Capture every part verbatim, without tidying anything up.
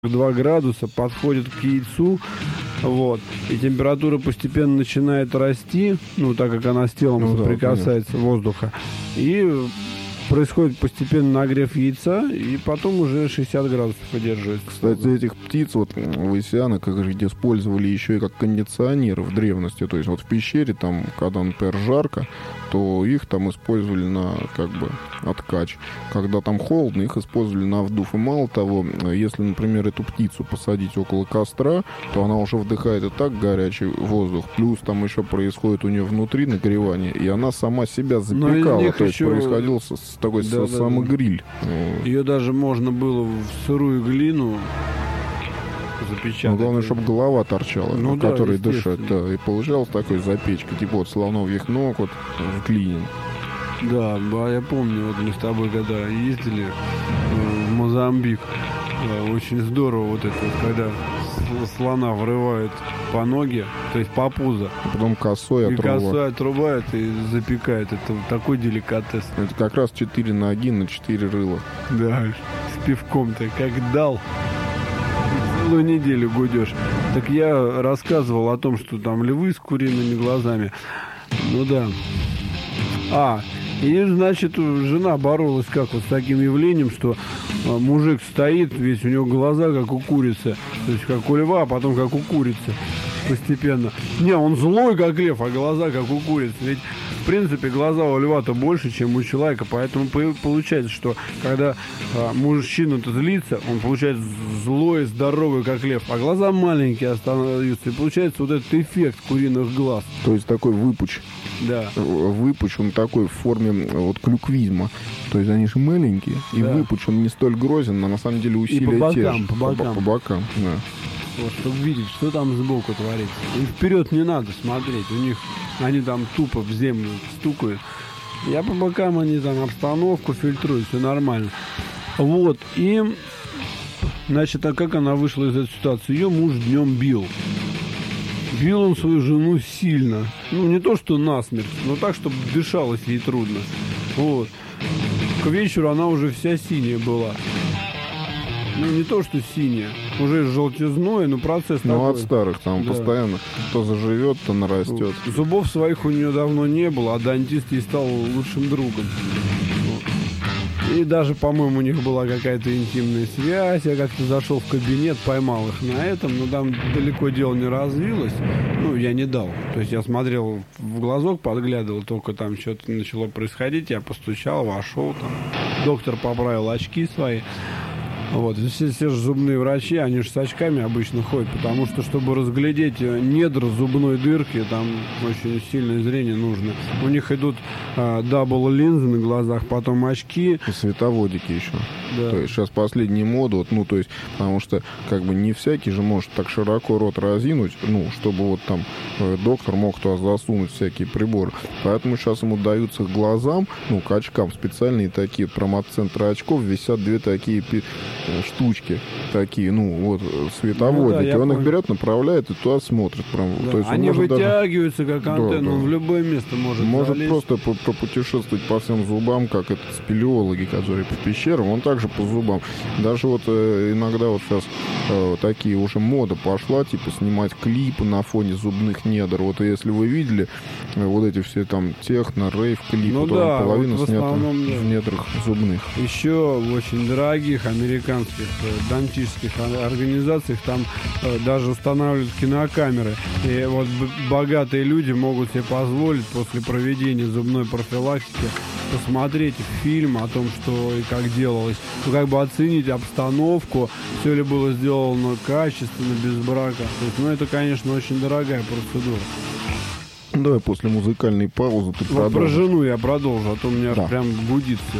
два градуса, подходит к яйцу, вот, и температура постепенно начинает расти, ну, так как она с телом ну, соприкасается, да, воздуха, и происходит постепенно нагрев яйца, и потом уже шестьдесят градусов выдерживается. Кстати, этих птиц, вот в Исиана, как говорить, использовали еще и как кондиционеры в древности. То есть вот в пещере, там, когда, например, жарко, то их там использовали на, как бы, откач. Когда там холодно, их использовали на вдув. И мало того, если, например, эту птицу посадить около костра, то она уже вдыхает и так горячий воздух. Плюс там еще происходит у нее внутри нагревание, и она сама себя запекала. То есть еще... происходил с такой да, да, самый да. гриль. Ее даже можно было в сырую глину запечатать. Ну, главное, чтобы голова торчала, ну, да, которой дышать. Да, и получалась такой запечка, типа вот слоновьих ног вот в глине. Да, я помню, вот мы с тобой когда ездили в Мозамбик, очень здорово вот это, когда слона врывают по ноге, то есть по пузо. А потом косой отрубают. И косой отрубают и запекают. Это вот такой деликатес. Это как раз четыре ноги на четыре рыла. Да, с пивком-то как дал. Целую неделю гудешь. Так я рассказывал о том, что там львы с куриными глазами. Ну да. А, и, значит, жена боролась как вот с таким явлением, что а, мужик стоит, весь у него глаза как у курицы, то есть как у льва, а потом как у курицы постепенно. Не, он злой как лев, а глаза как у курицы. Ведь, в принципе, глаза у льва-то больше, чем у человека, поэтому получается, что когда а, мужчина-то злится, он получается злой, здоровый как лев, а глаза маленькие остаются, и получается вот этот эффект куриных глаз. То есть такой выпуч. Да. Выпуч, он такой в форме вот клюквизма. То есть они же маленькие, и да. выпуч, он не столь грозен, но на самом деле усилия и по бокам, те же. По бокам. По, по бокам, да. Вот, чтобы видеть, что там сбоку творится. И вперед не надо смотреть. У них, они там тупо в землю стукают. Я по бокам, они там обстановку фильтруют, все нормально. Вот, и, значит, а как она вышла из этой ситуации? Ее муж днем бил. Бил он свою жену сильно. Ну, не то, что насмерть, но так, чтобы дышалось ей трудно. Вот. К вечеру она уже вся синяя была. Ну, не то, что синяя. Уже желтизной, но процесс ну, такой. Ну, от старых там да. постоянно то заживет, то нарастет. Зубов своих у нее давно не было, а дантист ей стал лучшим другом. И даже, по-моему, у них была какая-то интимная связь. Я как-то зашел в кабинет, поймал их на этом, но там далеко дело не развилось. Ну, я не дал. То есть я смотрел в глазок, подглядывал, только там что-то начало происходить. Я постучал, вошел там. Доктор поправил очки свои. Вот, все, все же зубные врачи, они же с очками обычно ходят, потому что, чтобы разглядеть недра зубной дырки, там очень сильное зрение нужно. У них идут а, дабл линзы на глазах, потом очки. И световодики еще. Да. То есть сейчас последняя мода, вот, ну, то есть, потому что, как бы, не всякий же может так широко рот разинуть, ну, чтобы вот там э, доктор мог туда засунуть всякие приборы. Поэтому сейчас ему даются к глазам, ну, к очкам специальные такие промоцентры очков, висят две такие штучки такие, ну, вот, световодники. Ну, да, он понял. Их берет, направляет и туда смотрит. Прям. Да. То есть они вытягиваются, даже... как антенна, да, да. Он в любое место может Может залезть. просто пропутешествовать по всем зубам, как это спелеологи, которые по пещерам, он также по зубам. Даже вот э, иногда вот сейчас э, такие уже мода пошла, типа снимать клипы на фоне зубных недр. Вот если вы видели э, вот эти все там техно, рейв клипы, ну, то да, половина вот снята основном, да. в недрах зубных. Еще в очень дорогих американских дантических организациях там э, даже устанавливают кинокамеры. И вот богатые люди могут себе позволить после проведения зубной профилактики посмотреть фильм о том, что и как делалось. Ну, как бы оценить обстановку, все ли было сделано качественно, без брака. То есть, ну, это, конечно, очень дорогая процедура. Давай после музыкальной паузы ты вот про жену я продолжу, а то у меня да. прям гудит все.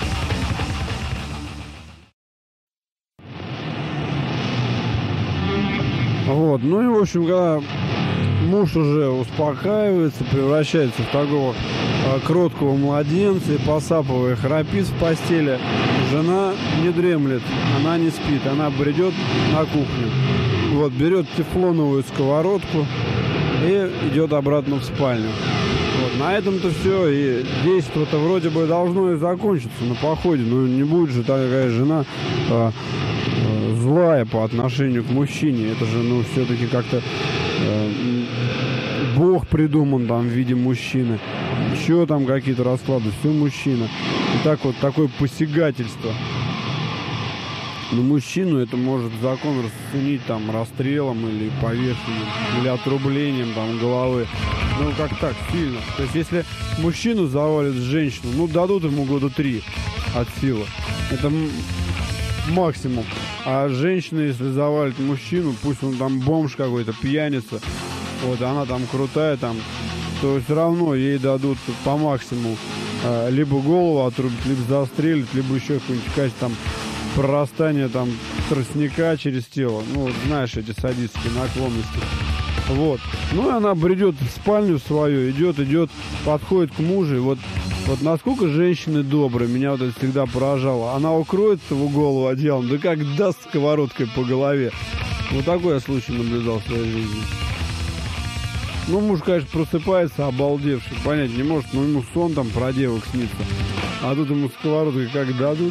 Вот, ну и, в общем, когда муж уже успокаивается, превращается в такого а, кроткого младенца и, посапывая, храпит в постели, жена не дремлет, она не спит, она бредет на кухню. Вот, берет тефлоновую сковородку и идет обратно в спальню. Вот, на этом-то все, и действо-то вроде бы должно и закончиться на походе, но не будет же такая жена... А, э, злая по отношению к мужчине. Это же, ну, все-таки как-то э, Бог придуман там в виде мужчины. Еще там какие-то расклады, все мужчина. И так вот, такое посягательство на мужчину, это может закон расценить там расстрелом или повешением, или отрублением там головы. Ну, как так, сильно. То есть, если мужчину завалит женщину, ну, дадут ему года три от силы. Это максимум. А женщина, если завалит мужчину, пусть он там бомж какой-то, пьяница, вот, она там крутая, там, то все равно ей дадут по максимуму. Либо голову отрубить, либо застрелить, либо еще какую-нибудь касть там прорастание там тростника через тело. Ну, вот, знаешь, эти садистские наклонности. Вот. Ну, и она бредет в спальню свою, идет, идет, подходит к мужу. И вот, вот насколько женщины добрые, меня вот это всегда поражало. Она укроет его голову одеялом, да как даст сковородкой по голове. Вот такой я случай наблюдал в своей жизни. Ну, муж, конечно, просыпается обалдевший, понять не может, но ему сон там про девок снится. А тут ему сковородкой как дадут.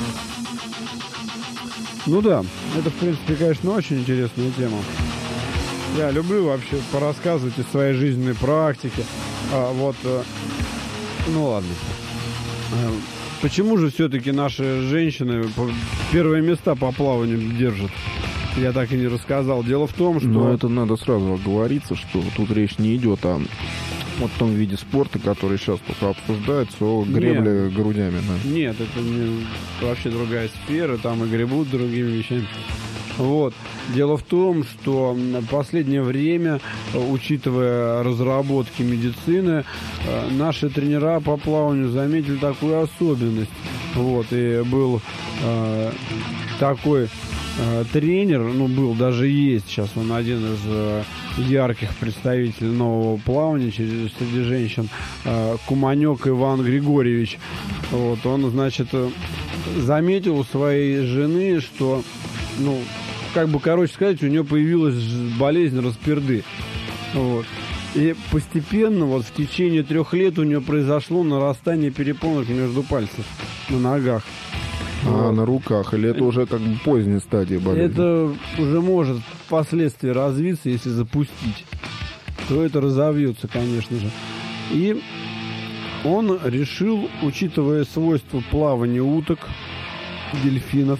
Ну да, это, в принципе, конечно, очень интересная тема. Я люблю вообще порассказывать из своей жизненной практики. А, вот, э, ну ладно. Э, почему же все-таки наши женщины первые места по плаванию держат? Я так и не рассказал. Дело в том, что... Но это надо сразу оговориться, что тут речь не идет о вот том виде спорта, который сейчас только обсуждается, о гребле Нет. грудями. Да. Нет, это не, вообще другая сфера, там и гребут другими вещами. Вот. Дело в том, что в последнее время, учитывая разработки медицины, наши тренера по плаванию заметили такую особенность. Вот. И был э, такой э, тренер, ну, был, даже есть сейчас, он один из э, ярких представителей нового плавания среди женщин, э, Куманек Иван Григорьевич. Вот. Он, значит, заметил у своей жены, что, ну, как бы, короче сказать, у нее появилась болезнь расперды. Вот. И постепенно, вот в течение трех лет у нее произошло нарастание перепонок между пальцев на ногах. А вот. На руках? Или это уже как бы поздняя стадия болезни? Это уже может впоследствии развиться, если запустить. То это разовьется, конечно же. И он решил, учитывая свойства плавания уток, дельфинов,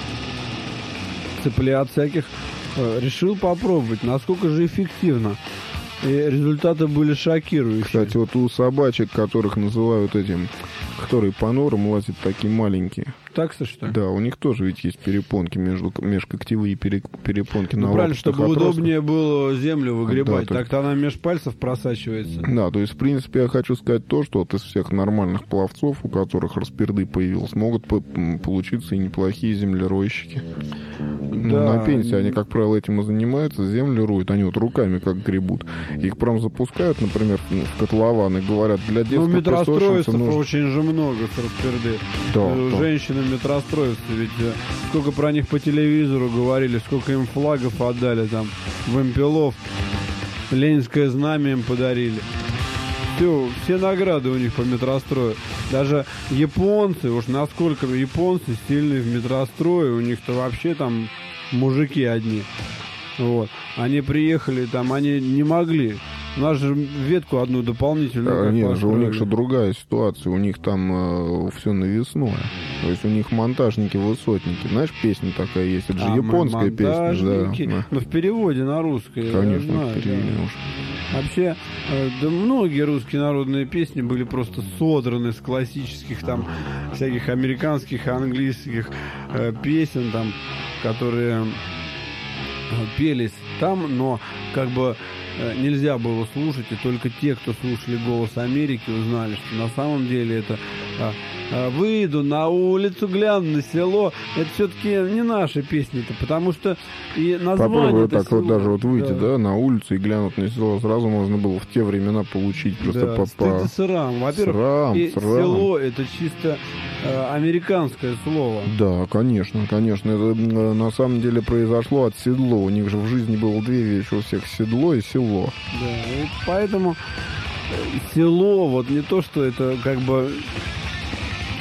цыплят всяких, решил попробовать, насколько же эффективно. И результаты были шокирующие. Кстати, вот у собачек, которых называют этим, которые по норам лазят, такие маленькие. Таксы, что ли? Да, у них тоже ведь есть перепонки, между, межкоктевые перепонки ну, на правильно, чтобы отростках. Удобнее было землю выгребать, да, так-то она меж пальцев просачивается. Да, то есть, в принципе, я хочу сказать то, что вот из всех нормальных пловцов, у которых расперды появилось, могут получиться и неплохие землеройщики. Да. Ну, на пенсии они, как правило, этим и занимаются, землю роют, они вот руками как гребут. Их прям запускают, например, в котлован и говорят, для детского ну, метростроевцев нужно... очень же много с расперды. Да, женщины метростроевцы, ведь сколько про них по телевизору говорили, сколько им флагов отдали, там, вымпелов, Ленинское знамя им подарили. Все, все награды у них по метрострою. Даже японцы, уж насколько японцы сильные в метрострое, у них-то вообще там мужики одни. Вот. Они приехали, там, они не могли. У нас же ветку одну дополнительную. А, нет, же у них же другая ситуация. У них там э, все навесное. То есть у них монтажники-высотники. Знаешь, песня такая есть. Это же а, японская песня. Да. Но в переводе на русский. Конечно, знаю, в переводе да. уж. Вообще, э, да многие русские народные песни были просто содраны с классических там всяких американских и английских э, песен, там, которые э, пелись там, но как бы э, нельзя было слушать, и только те, кто слушали «Голос Америки», узнали, что на самом деле это э, э, «Выйду на улицу, гляну на село». Это все-таки не наши песни-то, потому что и название... Попробуй так село, вот даже вот выйти, да. да, на улицу и глянуть на село. Сразу можно было в те времена получить просто да, по... стыд и срам. Во-первых, срам, и срам. село — это чисто э, американское слово. Да, конечно, конечно. Это э, на самом деле произошло от седло. У них же в жизни было две вещи у всех: седло и село. Да, и поэтому село, вот не то, что это как бы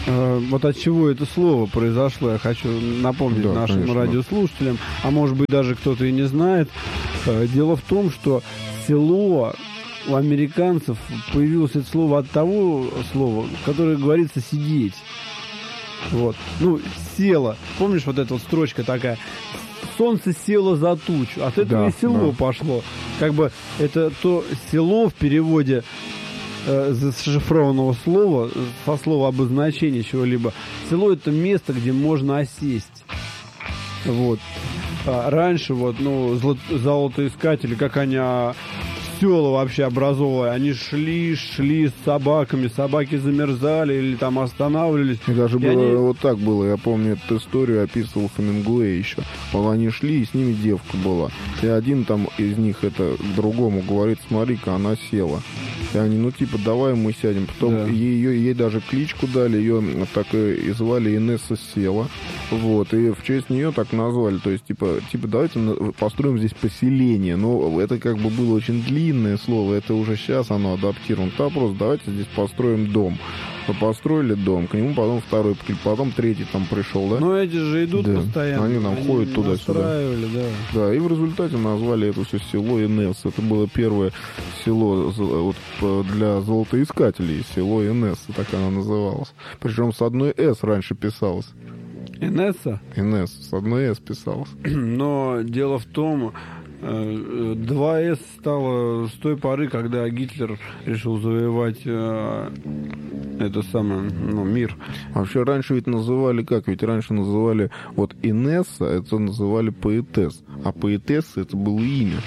э, вот от чего это слово произошло, я хочу напомнить да, нашим конечно. радиослушателям, а может быть даже кто-то и не знает. Э, дело в том, что село у американцев появилось это слово от того слова, которое говорится «сидеть». Вот. Ну, село. Помнишь, вот эта вот строчка такая? Солнце село за тучу. От этого да, и село да. пошло. Как бы это то село в переводе э, зашифрованного слова, со слова обозначения чего-либо. Село — это место, где можно осесть. Вот. А раньше вот, ну, золот, золотоискатели, как они а, села вообще образовывали, они шли, шли с собаками, собаки замерзали или там останавливались. И даже и было, они... вот так было, я помню эту историю, описывал Хемингуэй еще. Вот они шли, и с ними девка была. И один там из них это другому говорит: смотри-ка, она села. И они, ну типа, давай мы сядем. Потом да. ее, ей даже кличку дали, ее так и звали Инесса Села. Вот, и в честь нее так назвали. То есть, типа, типа давайте построим здесь поселение. Но это как бы было очень длинное слово, это уже сейчас оно адаптировано. Да, просто давайте здесь построим дом. Построили дом, к нему потом второй, потом третий там пришел, да? Ну эти же идут да. постоянно. Они там они ходят туда-сюда. Да. да, и в результате назвали это все село Инесс. Это было первое село вот, для золотоискателей, село Инесс, так оно называлось. Причем с одной «с» раньше писалось. Инесса? Инесс, с одной «с» писалось. Но дело в том, два «с» стало с той поры, когда Гитлер решил завоевать э, это самое, ну, мир. Вообще раньше ведь называли как? Ведь раньше называли вот Инесса, это называли поэтесс, а поэтесса это было имя.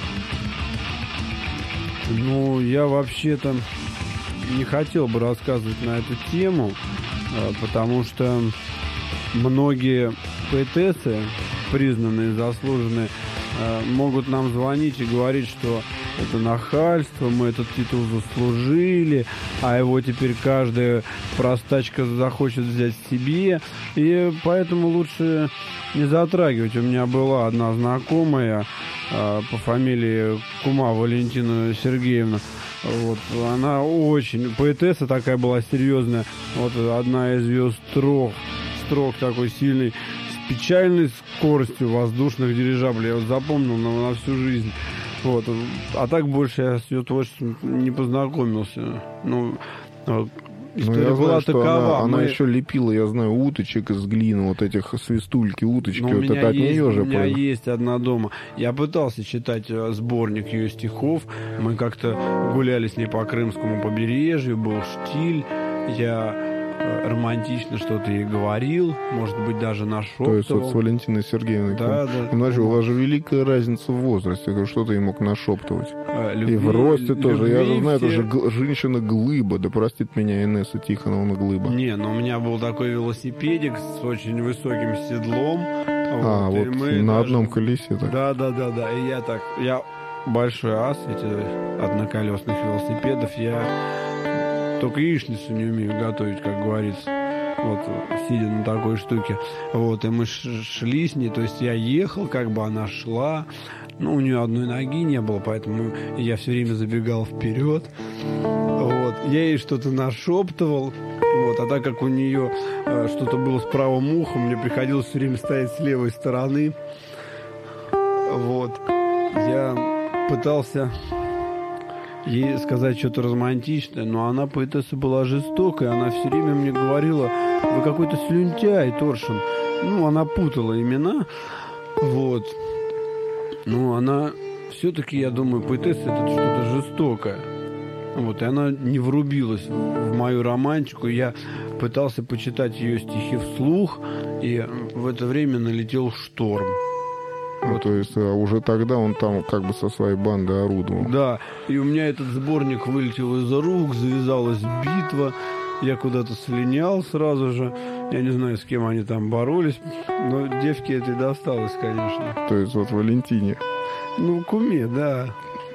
Ну, я вообще-то не хотел бы рассказывать на эту тему, потому что многие поэтессы, признанные, заслуженные, могут нам звонить и говорить, что это нахальство, мы этот титул заслужили, а его теперь каждая простачка захочет взять себе, и поэтому лучше не затрагивать. У меня была одна знакомая э, по фамилии Кума Валентина Сергеевна. Вот, она очень, поэтесса такая была серьезная. Вот одна из ее строк, строк такой сильный, с печальной скоростью воздушных дирижаблей. Я вот запомнил на, на всю жизнь. Вот. А так больше я с ее творчеством не познакомился. Ну, история ну, была знаю, такова. Она, Мы... она еще лепила, я знаю, уточек из глины, вот этих свистульки, уточки. Ну, вот у меня, это от есть, нее же у меня понял. есть одна дома. Я пытался читать сборник ее стихов. Мы как-то гуляли с ней по Крымскому побережью, был штиль. Я романтично что-то ей говорил, может быть, даже нашептывал. То есть вот с Валентиной Сергеевной. Да, да. Иначе у вас же великая разница в возрасте. Что ты ей мог нашептывать? А, любви, и в росте тоже. Я же знаю, все... это же г- женщина-глыба. Да простит меня Инесса Тихоновна Глыба. Не, но у меня был такой велосипедик с очень высоким седлом. А, вот, вот на даже... одном колесе. Так. Да, да, да, да. И я так, я большой ас этих одноколесных велосипедов. Я только яичницу не умею готовить, как говорится. Вот, сидя на такой штуке. Вот, и мы шли с ней, то есть я ехал, как бы она шла. Ну, у нее одной ноги не было, поэтому я все время забегал вперед. Вот, я ей что-то нашептывал. Вот, а так как у нее э, что-то было с правым ухом, мне приходилось все время стоять с левой стороны. Вот, я пытался ей сказать что-то романтичное, но она, поэтесса, была жестокой, она все время мне говорила: вы какой-то слюнтяй, Торшин. Ну, она путала имена, вот. Ну, она все-таки, я думаю, поэтесса — это что-то жестокое. Вот, и она не врубилась в мою романтику. Я пытался почитать ее стихи вслух, и в это время налетел шторм. Ну, вот. То есть а уже тогда он там как бы со своей бандой орудовал. Да, и у меня этот сборник вылетел из рук, завязалась битва, я куда-то слинял сразу же. Я не знаю, с кем они там боролись, но девке этой досталось, конечно. То есть вот Валентине. Ну, Куме, да.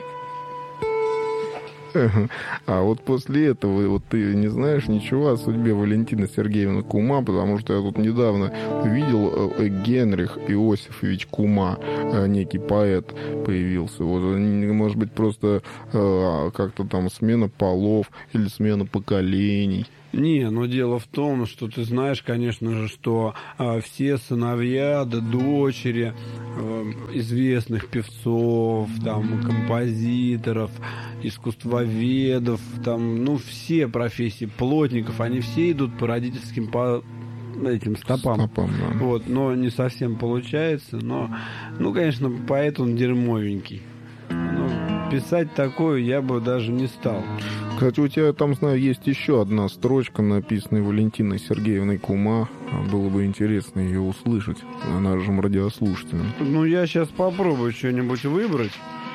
А вот после этого вот ты не знаешь ничего о судьбе Валентины Сергеевны Кума, потому что я тут недавно видел Генрих Иосифович Кума, некий поэт появился. Вот, может быть, просто как-то там смена полов или смена поколений. Не, но дело в том, что ты знаешь, конечно же, что э, все сыновья да дочери э, известных певцов, там, композиторов, искусствоведов, там, ну, все профессии, плотников, они все идут по родительским по этим стопам. Стопам, да. Вот, но не совсем получается, но, ну, конечно, поэт он дерьмовенький. Ну, писать такое я бы даже не стал. Кстати, у тебя там, знаю, есть еще одна строчка, написанная Валентиной Сергеевной Кума. Было бы интересно ее услышать нашим радиослушателям. Ну, я сейчас попробую что-нибудь выбрать.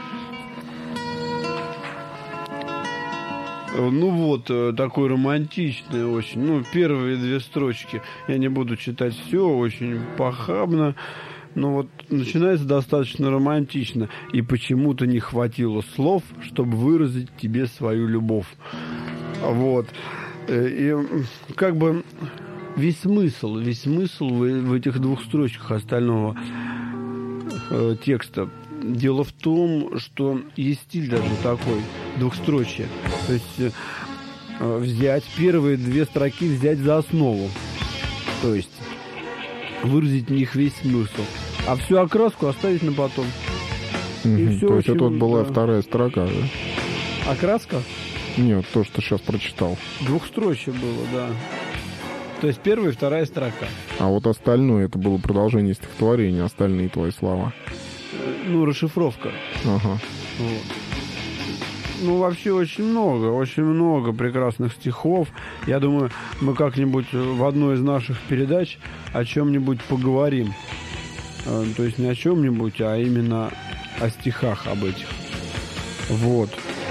Ну вот, такой романтичный очень. Ну, первые две строчки. Я не буду читать все, очень похабно. Но вот начинается достаточно романтично. И почему-то не хватило слов, чтобы выразить тебе свою любовь. Вот. И как бы весь смысл, весь смысл в, в этих двух строчках остального э, текста. Дело в том, что есть стиль даже такой, двухстрочие. То есть э, взять первые две строки, взять за основу. То есть выразить в них весь смысл. А всю окраску оставить на потом. Mm-hmm. И все, то есть это вот была да. вторая строка, да? Окраска? Нет, то, что сейчас прочитал. Двухстрочие было, да. То есть первая и вторая строка. А вот остальное, это было продолжение стихотворения, остальные твои слова. Ну, расшифровка. Ага. Вот. Ну, вообще очень много, очень много прекрасных стихов. Я думаю, мы как-нибудь в одной из наших передач о чем-нибудь поговорим. То есть не о чем-нибудь, а именно о стихах об этих. Вот.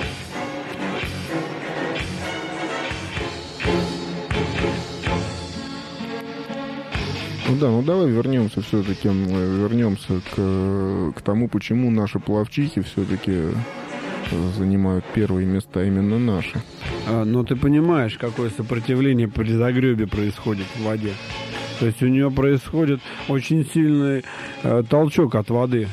Ну да, ну давай вернемся все-таки, вернемся к, к тому, почему наши пловчихи все-таки занимают первые места именно наши. А, но ты понимаешь, какое сопротивление при загребе происходит в воде. То есть у нее происходит очень сильный э, толчок от воды.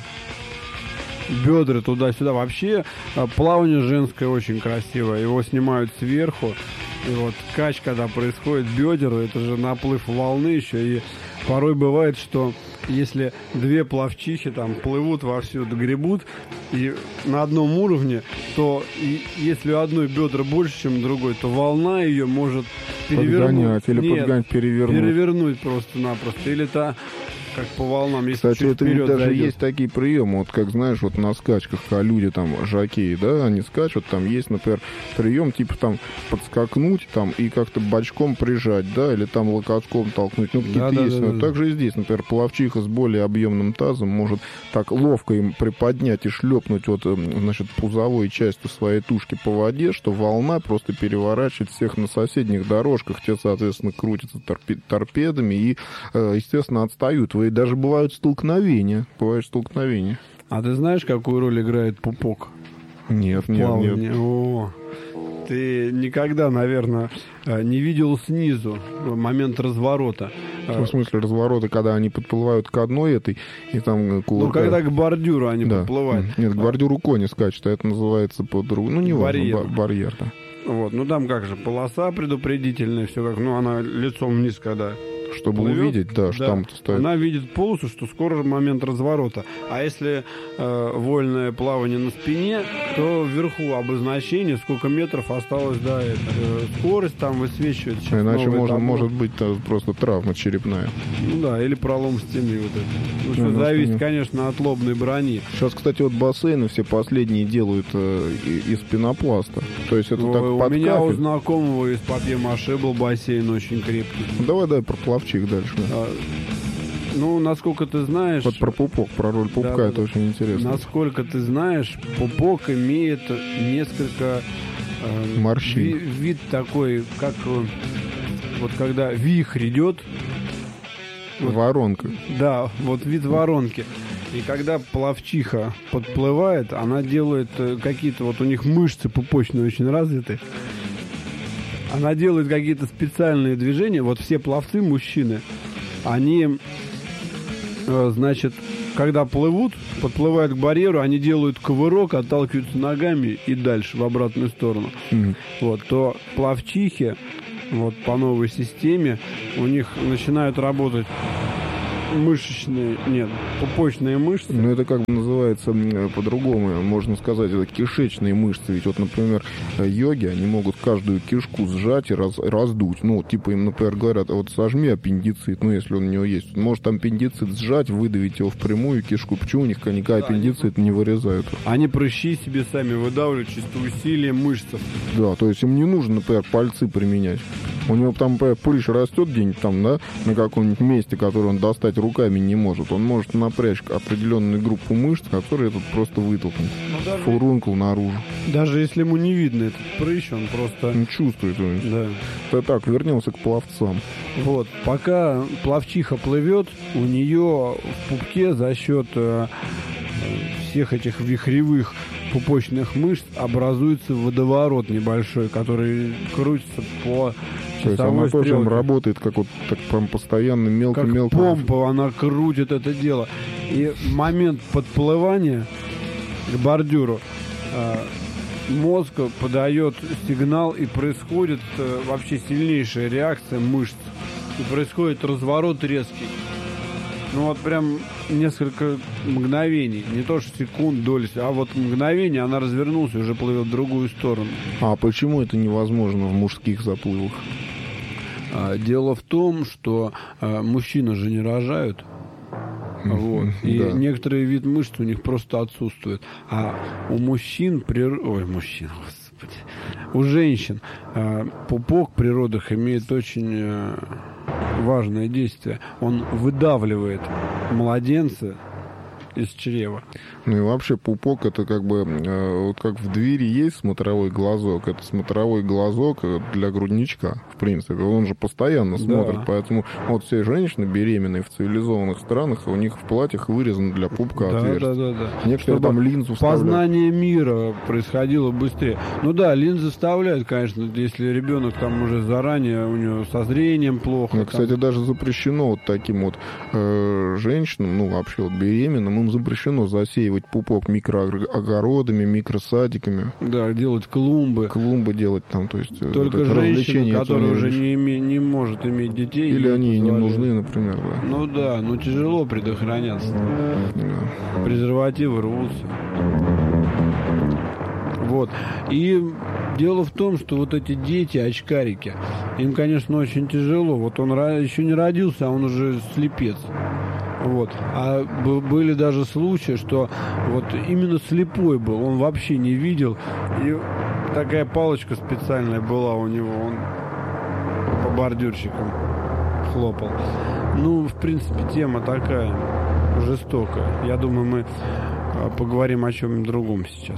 Бедра туда-сюда. Вообще э, плавание женское очень красивое. Его снимают сверху. И вот кач, когда происходит бедер, это же наплыв волны еще. И порой бывает, что если две пловчихи там плывут вовсю, гребут, и на одном уровне, то и, если у одной бедра больше, чем у другой, то волна ее может перевернуть. Подгонять или Нет, подгонять, перевернуть. Перевернуть просто-напросто. Или та, как по волнам, если Кстати, чуть это вперед даже зайдет. есть такие приемы, вот как знаешь, вот на скачках, а люди там, жокеи, да, они скачут, там есть, например, прием, типа там подскакнуть там и как-то бочком прижать, да, или там локотком толкнуть, ну, какие-то Да, да, есть. да, Но да. также и здесь, например, пловчиха с более объемным тазом может так ловко им приподнять и шлепнуть вот, значит, пузовой частью своей тушки по воде, что волна просто переворачивает всех на соседних дорожках, те, соответственно, крутятся торпе- торпедами и, естественно, отстают. Вы даже бывают столкновения. Бывают столкновения. А ты знаешь, какую роль играет пупок? Нет, нет, Плавание. нет. О, ты никогда, наверное, не видел снизу момент разворота. В смысле разворота, когда они подплывают к одной этой, и там кулака... Ну, когда к бордюру они да. подплывают. Нет, к бордюру кони скачут, а это называется по-другому. Ну, не Барьер. важно, барьер, да. Вот, ну там как же, полоса предупредительная, все как, ну она лицом вниз, когда Чтобы плывет, увидеть, да, да, что там стоит. она видит полосу, что скоро момент разворота. А если э, вольное плавание на спине, то вверху обозначение, сколько метров осталось до этого. Скорость там высвечивает. Сейчас Иначе новое можно, табло. может быть э, просто травма черепная. Ну да, или пролом стены вот это. Ну, все Ну, зависит, ну, конечно, от лобной брони. Сейчас, кстати, вот бассейны все последние делают э, и- из пенопласта. То есть это Ой, так у под меня у кафель. знакомого из папье-маше был бассейн очень крепкий. Ну, давай, давай про пловчих дальше. Да. А, ну, насколько ты знаешь... Вот про пупок, про роль пупка, Да, это да. очень интересно. Насколько ты знаешь, пупок имеет несколько э, Морщин. ви- вид такой, как э, вот когда вихрь идет, вот, Воронка. да, вот вид воронки. И когда пловчиха подплывает, она делает э, какие-то, вот у них мышцы пупочные очень развиты. Она делает какие-то специальные движения. Вот все пловцы, мужчины, они, э, значит, когда плывут, подплывают к барьеру, они делают кувырок, отталкиваются ногами и дальше, в обратную сторону. Мгм. Вот, то пловчихе вот по новой системе, у них начинают работать мышечные, нет, пупочные мышцы. Ну, это как бы называется по-другому, можно сказать, это кишечные мышцы. Ведь вот, например, йоги, они могут каждую кишку сжать и раз, раздуть. Ну, типа им, например, говорят, вот сожми аппендицит, ну, если он у него есть. Он может аппендицит сжать, выдавить его в прямую кишку. Почему у них никакой да, аппендицит они... не вырезают? Они прыщи себе сами выдавливают чисто усилием мышц. Да, то есть им не нужно, например, пальцы применять. У него там, например, прыщ растет где-нибудь там, да, на каком-нибудь месте, который он достать руками не может. Он может напрячь определенную группу мышц, которые этот просто вытолкнет. Даже... Фурункул наружу. Даже если ему не видно этот прыщ, он просто... Он чувствует. Он. Да. Это так, вернемся к пловцам. Вот, пока пловчиха плывет, у нее в пупке за счет э, всех этих вихревых пупочных мышц образуется водоворот небольшой, который крутится по часовой стрелке. То есть она тоже работает как вот так прям постоянно мелко-мелко. Как помпа, она крутит это дело. И в момент подплывания к бордюру э, мозг подает сигнал, и происходит э, вообще сильнейшая реакция мышц. И происходит разворот резкий. Ну вот прям несколько мгновений, не то что секунд, доли, а вот мгновение она развернулась и уже плывет в другую сторону. А почему это невозможно в мужских заплывах? А, дело в том, что а, мужчины же не рожают. Вот. И да. Некоторые вид мышц у них просто отсутствуют. А у мужчин, прир... ой, мужчин, господи, у женщин а, пупок в природах имеет очень а, важное действие. Он выдавливает младенца из чрева. Ну и вообще пупок это как бы э, вот как в двери есть смотровой глазок, это смотровой глазок для грудничка, в принципе, он же постоянно смотрит, да. Поэтому вот все женщины беременные в цивилизованных странах, у них в платьях вырезано для пупка да, отверстие. Да, да, да. Некоторые чтобы там линзу вставляют. Познание мира происходило быстрее. Ну да, линзы вставляют, конечно, если ребенок там уже заранее, у него со зрением плохо. Ну, там... кстати, даже запрещено вот таким вот э, женщинам, ну вообще вот беременным, им запрещено засеивать пупок микроогородами, микросадиками. Да, делать клумбы. Клумбы делать там, то есть... Только вот женщина, которая уже не, име, не может иметь детей. Или они не нужны, например, да. Ну да, ну тяжело предохраняться. Да. Презервативы рвутся. Вот. И дело в том, что вот эти дети, очкарики, им, конечно, очень тяжело. Вот он еще не родился, а он уже слепец. Вот. А были даже случаи, что вот именно слепой был, он вообще не видел. И такая палочка специальная была у него, он по бордюрчикам хлопал. Ну, в принципе, тема такая жестокая. Я думаю, мы поговорим о чем-нибудь другом сейчас.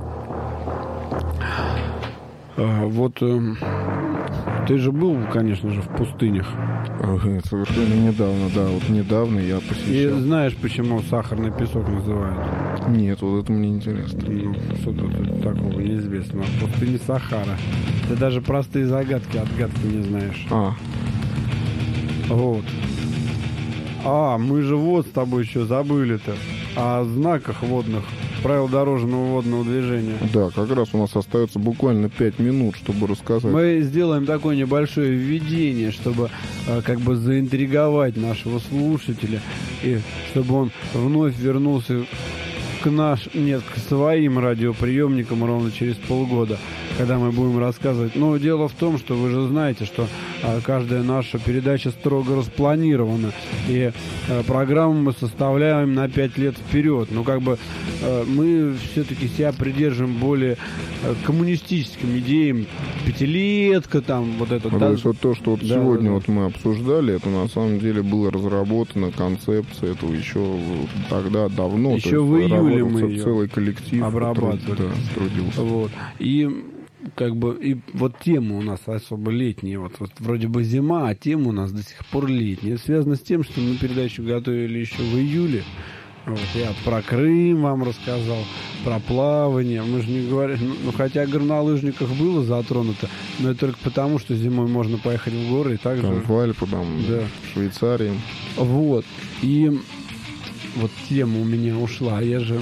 Вот ты же был, конечно же, в пустынях. Совершенно недавно, да, вот недавно я посещал. И знаешь, почему сахарный песок называют? Нет, вот это мне интересно. Ну, что тут такого неизвестно. В пустыне Сахара. Ты даже простые загадки, отгадки не знаешь. А. Вот. А, мы же вот с тобой что забыли-то. О знаках водных. Правил дорожного водного движения. Да, как раз у нас остается буквально пять минут, чтобы рассказать. Мы сделаем такое небольшое введение, чтобы э, как бы заинтриговать нашего слушателя, и чтобы он вновь вернулся к наш, нет, к своим радиоприемникам ровно через полгода, когда мы будем рассказывать. Но дело в том, что вы же знаете, что а, каждая наша передача строго распланирована, и а, программу мы составляем на пять лет вперед. Но как бы а, мы все-таки себя придерживаем более а, коммунистическим идеям, пятилетка там, вот это. Ну, да, то есть вот то, что вот да, сегодня да, да. вот мы обсуждали, это на самом деле было разработано, концепция этого еще тогда давно. Еще в июле мы ее целый коллектив обрабатывали. Труд, да, трудился. Вот. И как бы и вот тема у нас особо летняя, вот, вот вроде бы зима, а тема у нас до сих пор летняя. Это связано с тем, что мы передачу готовили еще в июле. Вот, я про Крым вам рассказал, про плавание. Мы же не говорим, ну, ну хотя о горнолыжниках было затронуто, но это только потому, что зимой можно поехать в горы и так там же. В Альпы, там, да. В Швейцарии. Вот. И вот тема у меня ушла. Я же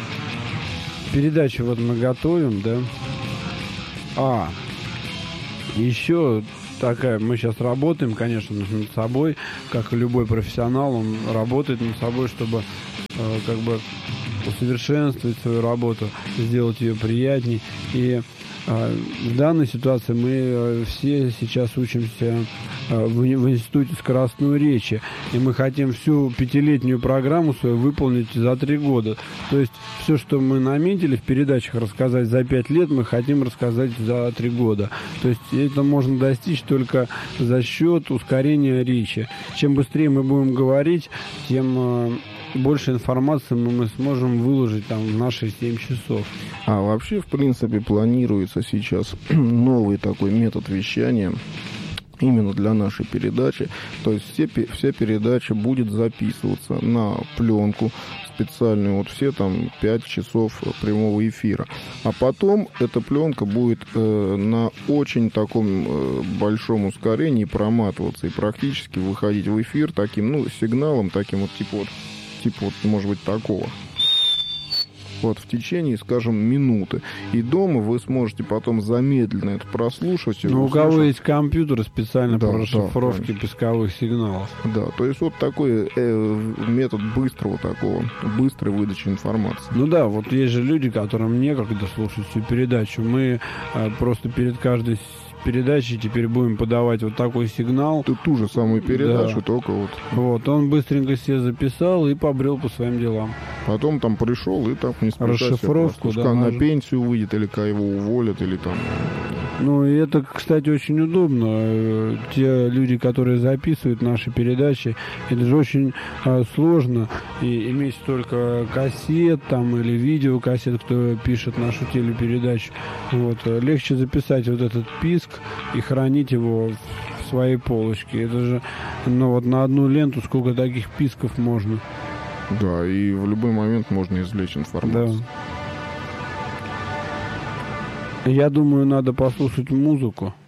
передачу вот мы готовим, да. А, Еще такая, мы сейчас работаем, конечно, над собой, как и любой профессионал, он работает над собой, чтобы э, как бы усовершенствовать свою работу, сделать ее приятней. И э, в данной ситуации мы э, все сейчас учимся э, в, в институте скоростной речи, и мы хотим всю пятилетнюю программу свою выполнить за три года. То есть все, что мы наметили в передачах рассказать за пять лет, мы хотим рассказать за три года. То есть это можно достичь только за счет ускорения речи. Чем быстрее мы будем говорить, тем э, больше информации мы, мы сможем выложить там в наши семь часов. А вообще, в принципе, планируется сейчас новый такой метод вещания именно для нашей передачи. То есть все, вся передача будет записываться на пленку специальную, вот все там пять часов прямого эфира. А потом эта пленка будет э, на очень таком э, большом ускорении проматываться и практически выходить в эфир таким, ну, сигналом, таким вот, типа вот, типа вот, может быть, такого. Вот в течение, скажем, минуты. И дома вы сможете потом замедленно это прослушать. Ну, у кого есть компьютер специально да, по расшифровке да, писковых сигналов. Да, то есть вот такой э, метод быстрого такого, быстрой выдачи информации. Ну да, вот есть же люди, которым некогда слушать всю передачу. Мы э, просто перед каждой передачи теперь будем подавать вот такой сигнал. Ту, ту же самую передачу, да. только вот. Вот, он быстренько себе записал и побрел по своим делам. Потом там пришел и так не спрашивает. Расшифровку, да. На пенсию выйдет, или как его уволят, или там... Ну, и это, кстати, очень удобно. Те люди, которые записывают наши передачи, это же очень а, сложно. И иметь столько кассет там или видеокассет, кто пишет нашу телепередачу. Вот. Легче записать вот этот писк и хранить его в своей полочке. Это же, ну, вот на одну ленту сколько таких писков можно. Да, и в любой момент можно извлечь информацию. Да. Я думаю, надо послушать музыку.